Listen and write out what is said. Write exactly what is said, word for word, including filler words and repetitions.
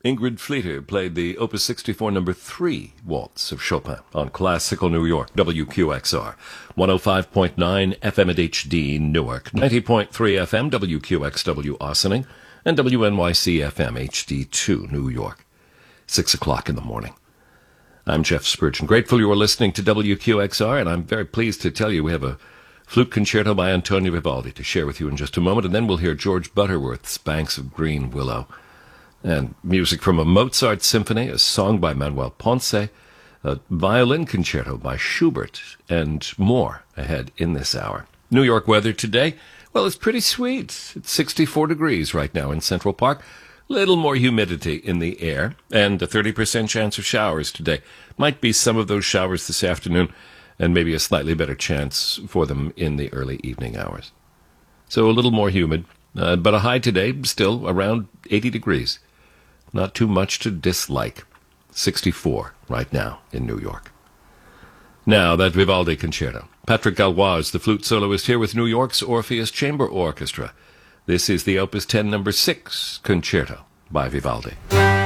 Ingrid Fleeter played the Opus sixty-four number three Waltz of Chopin on Classical New York, W Q X R, one oh five point nine F M at H D Newark, ninety point three F M W Q X W Ossining, and W N Y C F M H D two New York. Six o'clock in the morning. I'm Jeff Spurgeon. Grateful you are listening to W Q X R, and I'm very pleased to tell you we have a flute concerto by Antonio Vivaldi to share with you in just a moment, and then we'll hear George Butterworth's Banks of Green Willow, and music from a Mozart symphony, a song by Manuel Ponce, a violin concerto by Schubert, and more ahead in this hour. New York weather today, well, it's pretty sweet. It's sixty-four degrees right now in Central Park. Little more humidity in the air, and a thirty percent chance of showers today. Might be some of those showers this afternoon, and maybe a slightly better chance for them in the early evening hours. So a little more humid, uh, but a high today, still around eighty degrees. Not too much to dislike. sixty-four right now in New York. Now, that Vivaldi concerto. Patrick Galois, the flute soloist, here with New York's Orpheus Chamber Orchestra. This is the Opus ten number six concerto by Vivaldi.